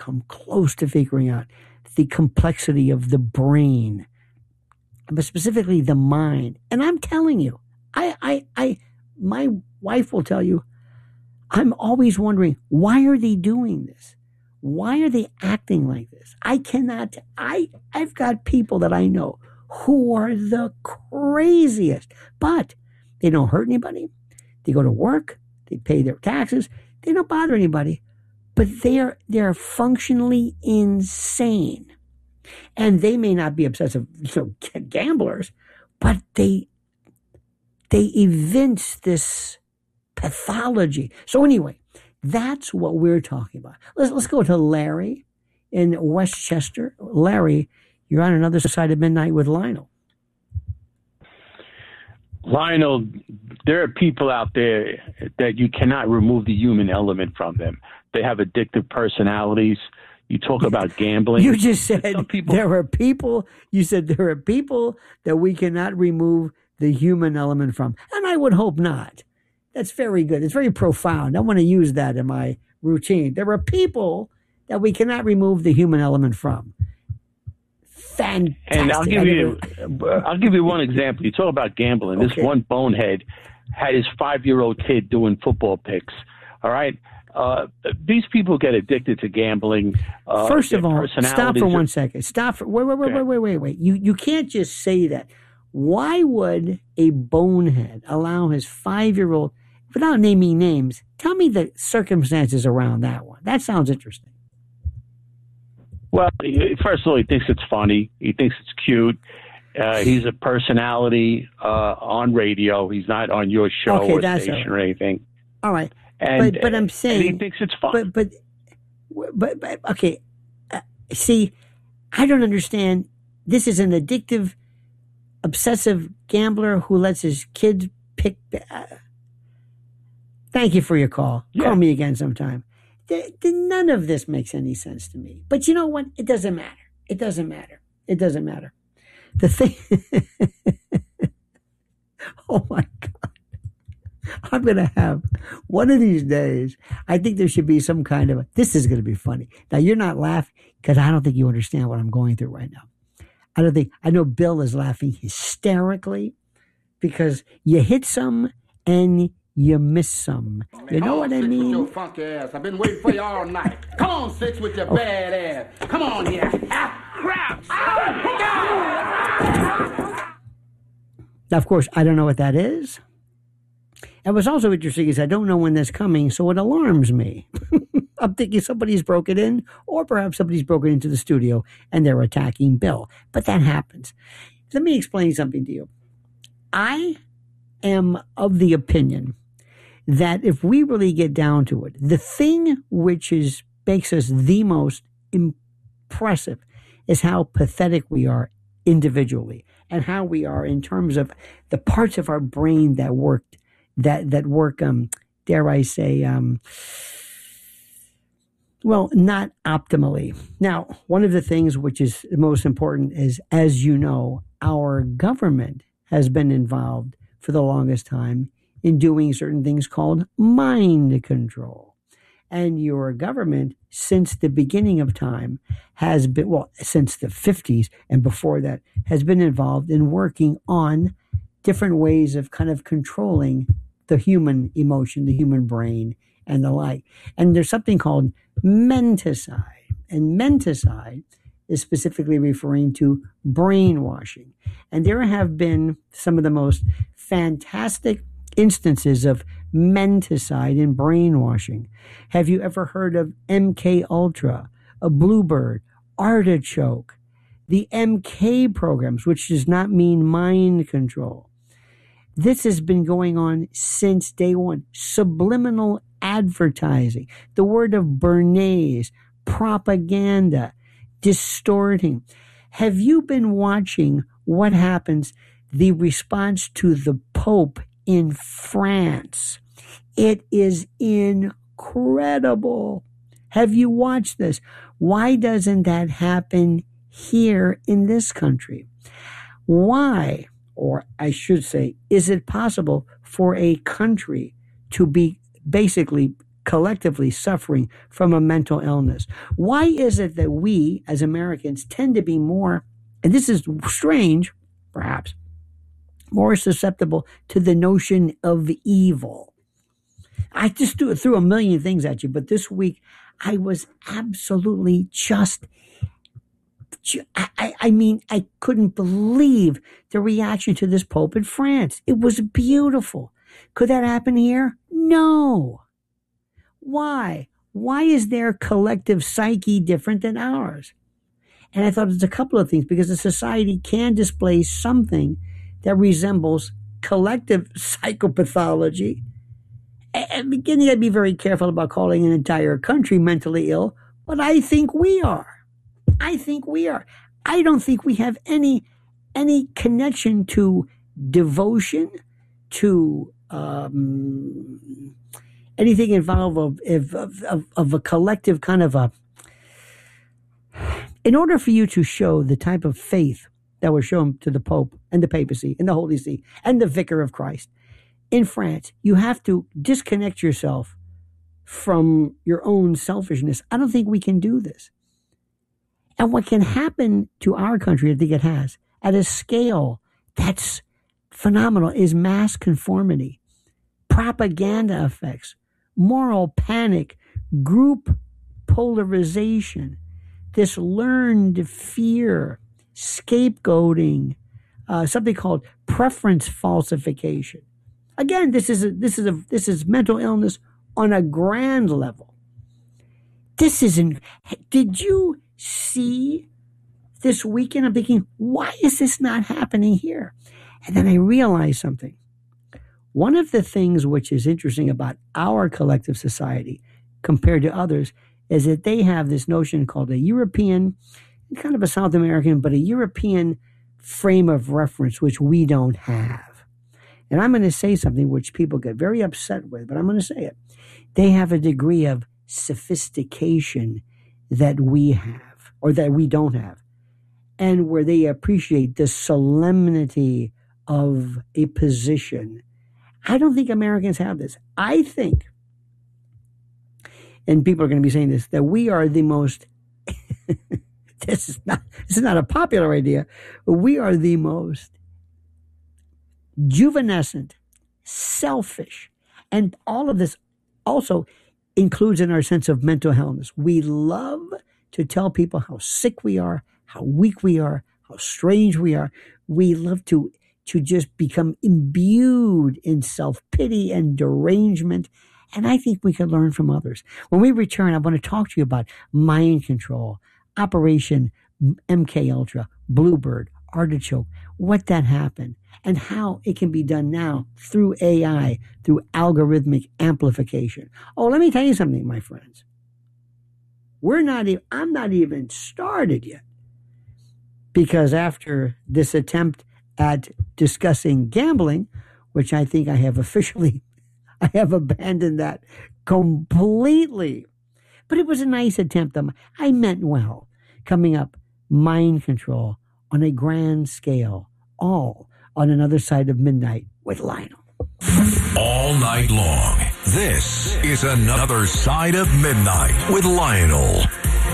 come close to figuring out the complexity of the brain, but specifically the mind. And I'm telling you, my wife will tell you, I'm always wondering, why are they doing this? Why are they acting like this? I've got people that I know who are the craziest, but they don't hurt anybody. They go to work, they pay their taxes, they don't bother anybody, but they're functionally insane. And they may not be obsessive gamblers, but they evince this pathology. So anyway, that's what we're talking about. Let's go to Larry in Westchester. Larry, you're on another side of midnight with Lionel. Lionel, there are people out there that you cannot remove the human element from them. They have addictive personalities. You talk about gambling. You just said there are people that we cannot remove the human element from. And I would hope not. That's very good. It's very profound. I want to use that in my routine. There are people that we cannot remove the human element from. Fantastic. And I'll give you one example. You talk about gambling. Okay. This one bonehead had his 5-year-old kid doing football picks. All right. These people get addicted to gambling. First of all, stop for 1 second. Wait. You can't just say that. Why would a bonehead allow his 5-year-old, without naming names, tell me the circumstances around that one? That sounds interesting. Well, first of all, he thinks it's funny. He thinks it's cute. He's a personality on radio. He's not on your show or station or anything. All right. But I'm saying, and he thinks it's fun. But okay. See, I don't understand. This is an addictive, obsessive gambler who lets his kids pick. Thank you for your call. Yeah. Call me again sometime. None of this makes any sense to me. But you know what? It doesn't matter. It doesn't matter. It doesn't matter. The thing. Oh my God. I'm going to have one of these days. I think there should be some kind of, this is going to be funny. Now you're not laughing because I don't think you understand what I'm going through right now. I know Bill is laughing hysterically because you hit some and you miss some. You know what I mean? With your funky ass. I've been waiting for you all night. Come on, Six, with your bad ass. Come on here. Crap. Now, of course, I don't know what that is. And what's also interesting is I don't know when that's coming, so it alarms me. I'm thinking somebody's broken in, or perhaps somebody's broken into the studio and they're attacking Bill. But that happens. Let me explain something to you. I am of the opinion that if we really get down to it, the thing which makes us the most impressive is how pathetic we are individually and how we are in terms of the parts of our brain that work, dare I say, well, not optimally. Now, one of the things which is most important is, as you know, our government has been involved for the longest time in doing certain things called mind control. And your government, since the beginning of time, has been, well, since the 50s and before that, has been involved in working on different ways of kind of controlling the human emotion, the human brain, and the like. And there's something called menticide. And menticide is specifically referring to brainwashing. And there have been some of the most fantastic instances of menticide and brainwashing. Have you ever heard of MK Ultra, a Bluebird, Artichoke, the MK programs, which does not mean mind control? This has been going on since day one. Subliminal advertising, the word of Bernays, propaganda, distorting. Have you been watching what happens, the response to the Pope in France? It is incredible. Have you watched this? Why doesn't that happen here in this country? Why, or I should say, is it possible for a country to be basically collectively suffering from a mental illness. Why is it that we as Americans tend to be more, and this is strange, perhaps, more susceptible to the notion of evil? I just threw a million things at you, but this week I was absolutely I couldn't believe the reaction to this Pope in France. It was beautiful. Could that happen here? No. Why? Why is their collective psyche different than ours? And I thought it's a couple of things, because a society can display something that resembles collective psychopathology. And beginning, I'd be very careful about calling an entire country mentally ill, but I think we are. I don't think we have any connection to devotion, to anything involved of a collective kind of a. In order for you to show the type of faith that was shown to the Pope and the papacy and the Holy See and the Vicar of Christ in France, you have to disconnect yourself from your own selfishness. I don't think we can do this. And what can happen to our country, I think it has, at a scale that's phenomenal, is mass conformity, propaganda effects, moral panic, group polarization, this learned fear, scapegoating, something called preference falsification. Again, this is mental illness on a grand level. Did you see this weekend? I'm thinking, why is this not happening here? And then I realized something. One of the things which is interesting about our collective society compared to others is that they have this notion called a European, kind of a South American, but a European frame of reference, which we don't have. And I'm going to say something which people get very upset with, but I'm going to say it. They have a degree of sophistication that we have, or that we don't have, and where they appreciate the solemnity of a position. I don't think Americans have this. I think, and people are going to be saying this, that we are the most, this is not a popular idea, but we are the most juvenescent, selfish, and all of this also includes in our sense of mental illness. We love to tell people how sick we are, how weak we are, how strange we are. We love to just become imbued in self-pity and derangement. And I think we can learn from others. When we return, I want to talk to you about mind control, Operation MK Ultra, Bluebird, Artichoke, what that happened, and how it can be done now through AI, through algorithmic amplification. Oh, let me tell you something, my friends. I'm not even started yet. Because after this attempt at discussing gambling, which I think I have abandoned that completely. But it was a nice attempt. I meant well. Coming up, mind control on a grand scale, all on Another Side of Midnight with Lionel. All night long, this is Another Side of Midnight with Lionel.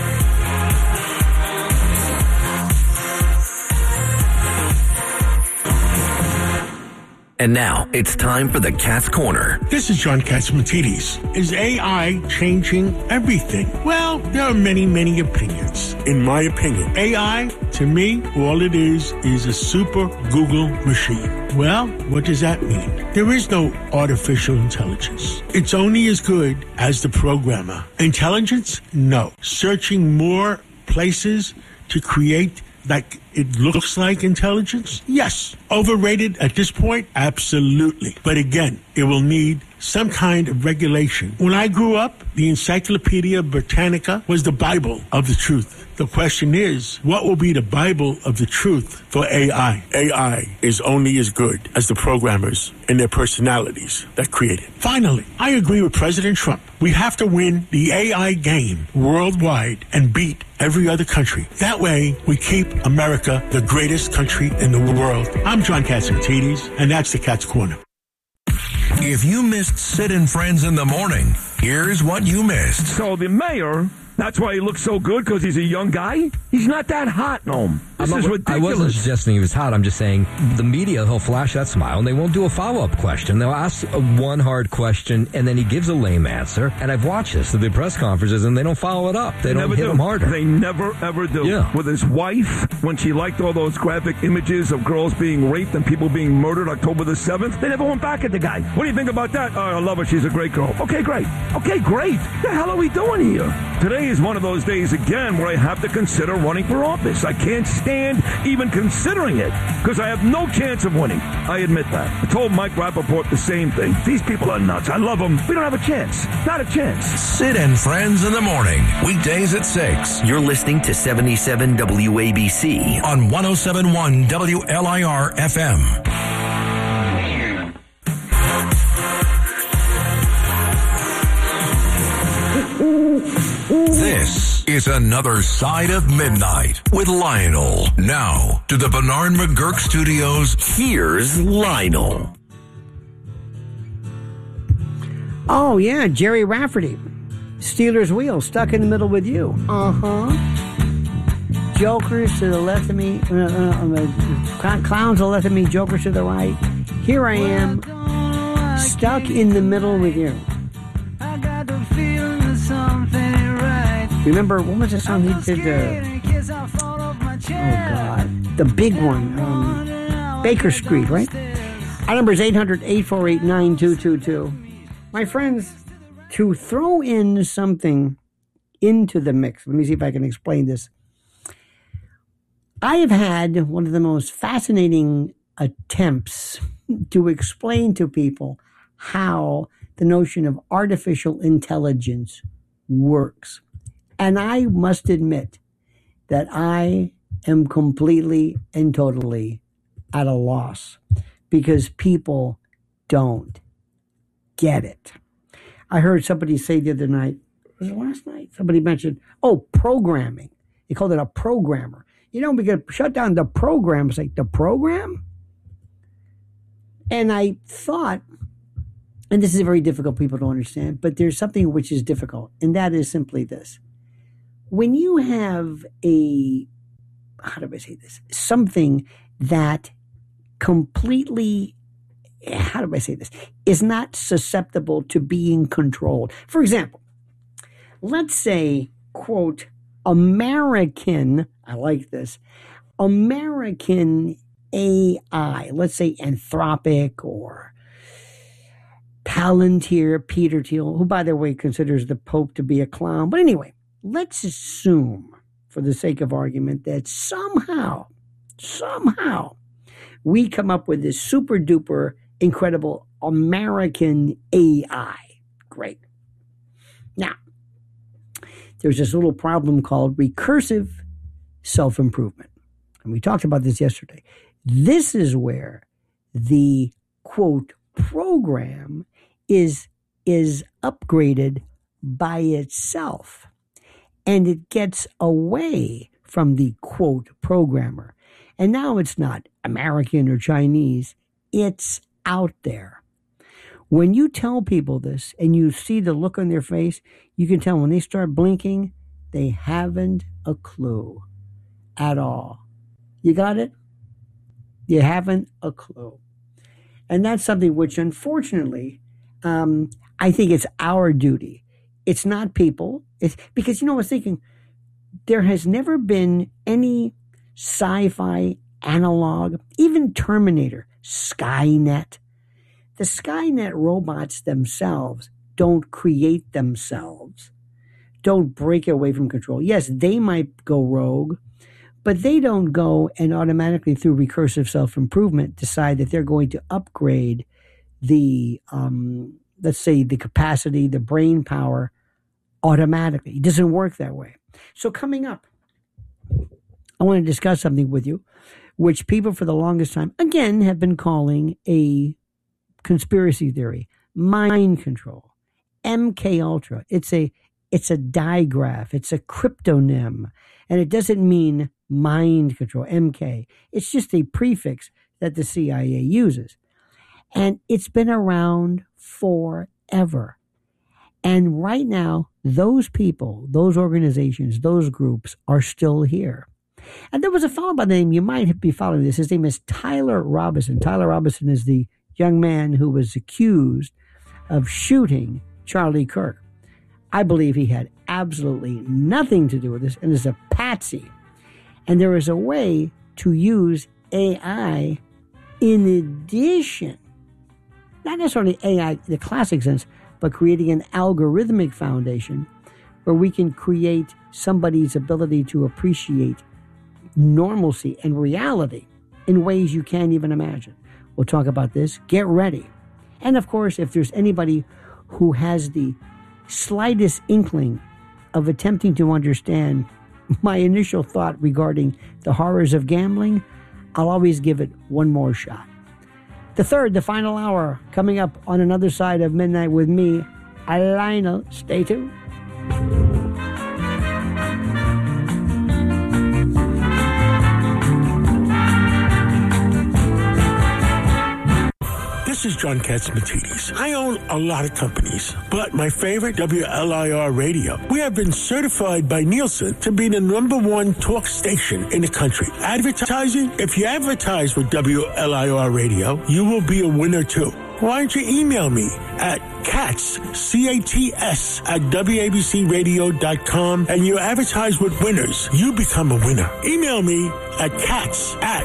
And now, it's time for the Cat's Corner. This is John Catsimatidis. Is AI changing everything? Well, there are many, many opinions. In my opinion, AI, to me, all it is a super Google machine. Well, what does that mean? There is no artificial intelligence. It's only as good as the programmer. Intelligence? No. Searching more places to create like it looks like intelligence? Yes. Overrated at this point? Absolutely. But again, it will need some kind of regulation. When I grew up, the Encyclopedia Britannica was the Bible of the truth. The question is, what will be the Bible of the truth for AI? AI is only as good as the programmers and their personalities that create it. Finally, I agree with President Trump. We have to win the AI game worldwide and beat every other country. That way, we keep America the greatest country in the world. I'm John Catsimatidis, and that's the Cat's Corner. If you missed Sid and Friends in the Morning, Here's what you missed. So the mayor, that's why he looks so good, because he's a young guy? He's not that hot, Noam. This is ridiculous. I wasn't suggesting he was hot. I'm just saying the media, he'll flash that smile, and they won't do a follow-up question. They'll ask one hard question, and then he gives a lame answer. And I've watched this at the press conferences, and they don't follow it up. They don't hit him harder. They never, ever do. Yeah. With his wife, when she liked all those graphic images of girls being raped and people being murdered October the 7th, they never went back at the guy. What do you think about that? Oh, I love her. She's a great girl. Okay, great. Okay, great. What the hell are we doing here? Today is one of those days again where I have to consider running for office. I can't stand even considering it because I have no chance of winning. I admit that. I told Mike Rappaport the same thing. These people are nuts. I love them. We don't have a chance. Not a chance. Sid and Friends in the morning. Weekdays at 6. You're listening to 77 WABC. On 107.1 WLIR FM. This is Another Side of Midnight with Lionel. Now to the Bernard McGurk Studios. Here's Lionel. Oh, yeah, Jerry Rafferty. Steelers wheel, stuck in the middle with you. Jokers to the left of me, clowns to the left of me, jokers to the right. Here I am, stuck in the middle with you. Remember, what was the song he did? The big one. Baker Street, right? Our number is 800-848-9222. My friends, to throw in something into the mix, let me see if I can explain this. I have had one of the most fascinating attempts to explain to people how the notion of artificial intelligence works. And I must admit that I am completely and totally at a loss because people don't get it. I heard somebody say the other night, was it last night? Somebody mentioned, programming. They called it a programmer. We could shut down the program. It's like, the program? And I thought, and this is very difficult people to understand, but there's something which is difficult, and that is simply this. When you have something that completely, is not susceptible to being controlled. For example, let's say, quote, American, I like this, American AI, let's say Anthropic or Palantir, Peter Thiel, who, by the way, considers the Pope to be a clown. But anyway, let's assume, for the sake of argument, that somehow, we come up with this super duper incredible American AI. Great. Now, there's this little problem called recursive self-improvement. And we talked about this yesterday. This is where the, quote, program is upgraded by itself. And it gets away from the, quote, programmer. And now it's not American or Chinese. It's out there. When you tell people this and you see the look on their face, you can tell when they start blinking, they haven't a clue at all. You got it? You haven't a clue. And that's something which, unfortunately, I think it's our duty. It's not people. It's because, I was thinking, there has never been any sci-fi analog, even Terminator, Skynet. The Skynet robots themselves don't create themselves, don't break away from control. Yes, they might go rogue, but they don't go and automatically, through recursive self-improvement, decide that they're going to upgrade the, let's say, the capacity, the brain power automatically. It doesn't work that way. So coming up, I want to discuss something with you, which people for the longest time, again, have been calling a conspiracy theory, mind control, MK Ultra. It's a digraph. It's a cryptonym, and it doesn't mean mind control, MK. It's just a prefix that the CIA uses. And it's been around forever. And right now, those people, those organizations, those groups are still here. And there was a fellow by the name, you might be following this, his name is Tyler Robinson. Tyler Robinson is the young man who was accused of shooting Charlie Kirk. I believe he had absolutely nothing to do with this and is a patsy. And there is a way to use AI in addition, not necessarily AI in the classic sense, but creating an algorithmic foundation where we can create somebody's ability to appreciate normalcy and reality in ways you can't even imagine. We'll talk about this. Get ready. And of course, if there's anybody who has the slightest inkling of attempting to understand my initial thought regarding the horrors of gambling, I'll always give it one more shot. The final hour, coming up on another side of midnight with me, Lionel. Stay tuned. This is John Catsimatidis. I own a lot of companies, but my favorite, WLIR Radio. We have been certified by Nielsen to be the #1 talk station in the country. Advertising? If you advertise with WLIR Radio, you will be a winner too. Why don't you email me at Cats, C-A-T-S, at WABCRadio.com, and you advertise with winners. You become a winner. Email me at Cats at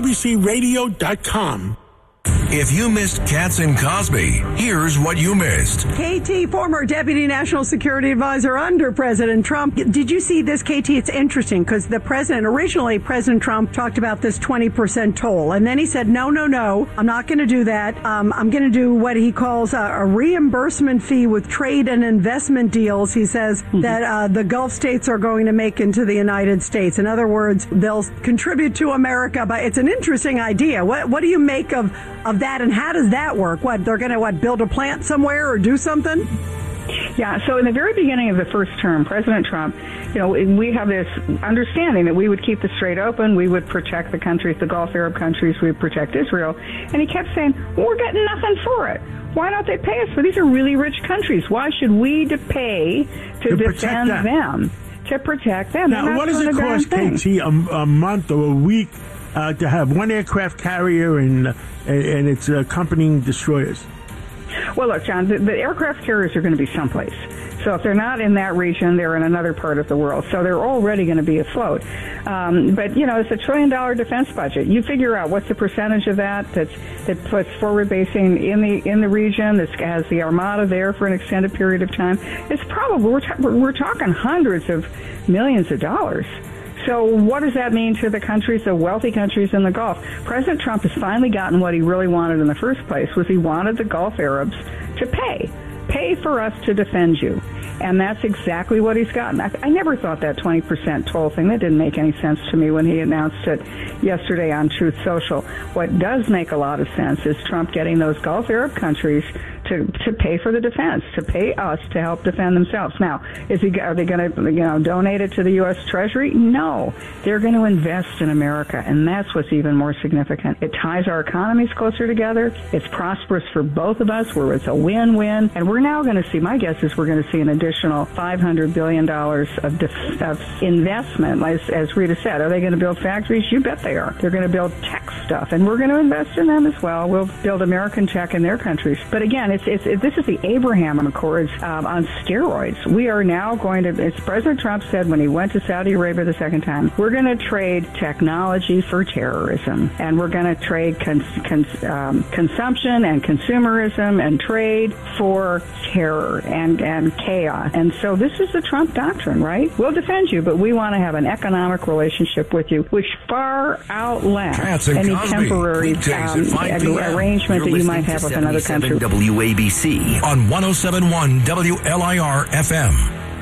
WABCRadio.com. If you missed Katz and Cosby, here's what you missed. KT, former Deputy National Security Advisor under President Trump. Did you see this, KT? It's interesting because originally President Trump talked about this 20% toll. And then he said, no, I'm not going to do that. I'm going to do what he calls a reimbursement fee with trade and investment deals. He says that the Gulf states are going to make into the United States. In other words, they'll contribute to America. But it's an interesting idea. What do you make of that, and how does that work? What, they're going to build a plant somewhere or do something? Yeah, so in the very beginning of the first term, President Trump, we have this understanding that we would keep the Strait open, we would protect the countries, the Gulf Arab countries, we would protect Israel, and he kept saying, well, we're getting nothing for it. Why don't they pay us for? These are really rich countries. Why should we pay to defend them? To protect them. Now, what does it cost, KT, a month or a week to have one aircraft carrier and its accompanying destroyers? Well, look, John, the aircraft carriers are going to be someplace. So if they're not in that region, they're in another part of the world. So they're already going to be afloat. But, it's $1 trillion defense budget. You figure out what's the percentage of that puts forward basing in the region, that has the Armada there for an extended period of time. It's probably, we're talking hundreds of millions of dollars. So what does that mean to the countries, the wealthy countries in the Gulf? President Trump has finally gotten what he really wanted in the first place, was he wanted the Gulf Arabs to pay for us to defend you. And that's exactly what he's gotten. I never thought that 20% toll thing, that didn't make any sense to me when he announced it yesterday on Truth Social. What does make a lot of sense is Trump getting those Gulf Arab countries to pay for the defense, to pay us to help defend themselves. Now, are they going to donate it to the U.S. Treasury? No. They're going to invest in America, and that's what's even more significant. It ties our economies closer together. It's prosperous for both of us, where it's a win-win. And we're now going to see, my guess is we're going to see an additional $500 billion of investment. As Rita said, are they going to build factories? You bet they are. They're going to build tech stuff, and we're going to invest in them as well. We'll build American tech in their countries. But again, this is the Abraham Accords on steroids. We are now going to, as President Trump said when he went to Saudi Arabia the second time, we're going to trade technology for terrorism, and we're going to trade consumption and consumerism and trade for terror and chaos. And so this is the Trump doctrine, right? We'll defend you, but we want to have an economic relationship with you, which far outlasts any temporary arrangement that you might have with another country. WABC on 107.1 WLIR FM.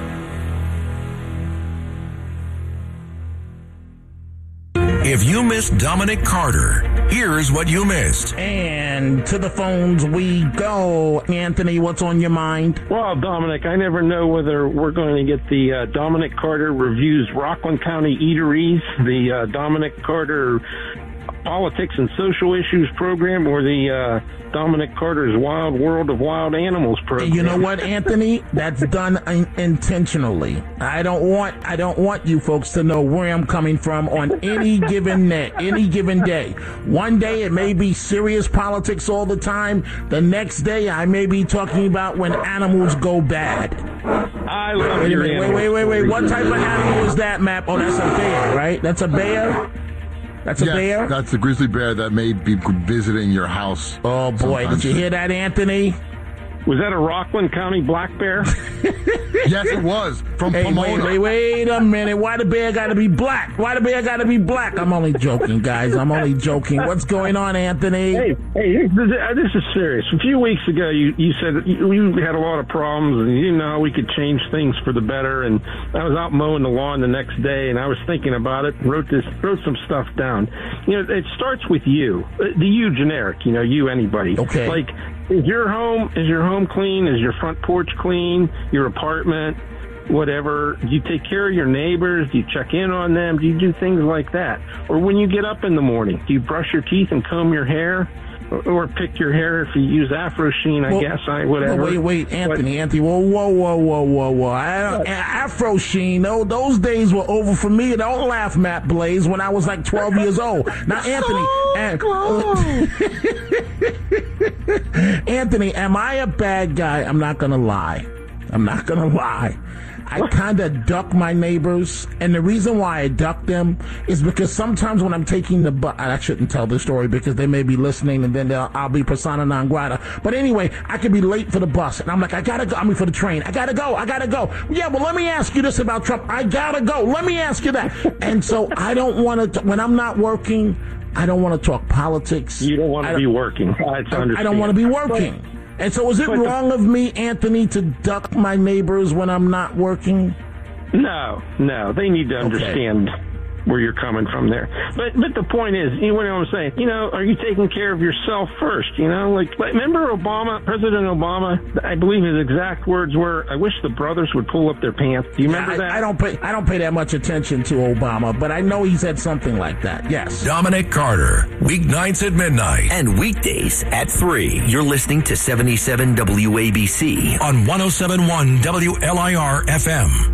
If you missed Dominic Carter, here's what you missed. And to the phones we go. Anthony, what's on your mind? Well, Dominic, I never know whether we're going to get the Dominic Carter Reviews Rockland County Eateries, the Dominic Carter politics and social issues program or the Dominic Carter's Wild World of Wild Animals program. You know what, Anthony? That's done intentionally. I don't want you folks to know where I'm coming from on any given day. One day it may be serious politics all the time. The next day I may be talking about when animals go bad. I love your animals. Wait. What type of animal is that, Map? Oh, that's a bear, right? That's a bear? That's a bear? That's the grizzly bear that may be visiting your house. Oh, boy. Sometimes. Did you hear that, Anthony? Was that a Rockland County black bear? Yes, it was. From Pomona. Wait a minute. Why the bear got to be black? I'm only joking, guys. I'm only joking. What's going on, Anthony? Hey, this is serious. A few weeks ago, you said you had a lot of problems, and you know we could change things for the better. And I was out mowing the lawn the next day, and I was thinking about it. Wrote some stuff down. You know, it starts with you, the you generic. You know, you anybody. Okay. Like, is your home clean? Is your front porch clean? Your apartment, whatever. Do you take care of your neighbors? Do you check in on them? Do you do things like that? Or when you get up in the morning, do you brush your teeth and comb your hair? Or pick your hair if you use Afro Sheen, whatever. Wait, Anthony. Whoa. Afro Sheen, those days were over for me. Don't laugh, Matt Blaze, when I was like 12 years old. Now, Anthony, am I a bad guy? I'm not going to lie. I kind of duck my neighbors, and the reason why I duck them is because sometimes when I'm taking the bus, I shouldn't tell this story because they may be listening, and then I'll be persona non grata. But anyway, I could be late for the bus, and I'm like, for the train. I gotta go. Yeah, well, let me ask you this about Trump. I gotta go. Let me ask you that. And so I don't want to, when I'm not working, I don't want to talk politics. You don't want to be working. I don't want to be working. And so is it wrong of me, Anthony, to duck my neighbors when I'm not working? No. They need to understand where you're coming from there. But the point is, you know what I'm saying? You know, are you taking care of yourself first? You know, like remember President Obama? I believe his exact words were, "I wish the brothers would pull up their pants." Do you remember that? I don't pay that much attention to Obama, but I know he said something like that. Yes. Dominic Carter, weeknights at midnight and weekdays at 3. You're listening to 77 WABC on 107.1 WLIR FM.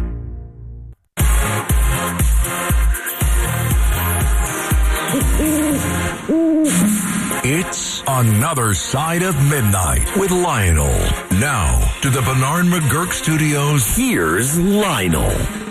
It's Another Side of Midnight with Lionel. Now, to the Bernard McGurk Studios, here's Lionel.